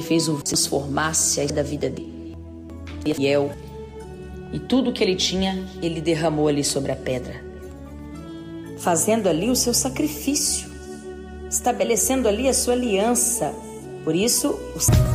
fez o transformar-se da vida dele. Fiel. E tudo que ele tinha, ele derramou ali sobre a pedra, fazendo ali o seu sacrifício, estabelecendo ali a sua aliança. Por isso,